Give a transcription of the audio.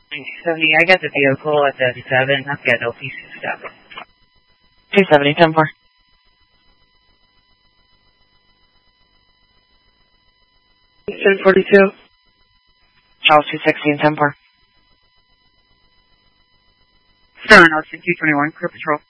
270, I got the vehicle at the 7. I've got no piece of stuff. 270, 10-4. 1042. Charles 216, 10-4. 7, 221, Crew Patrol.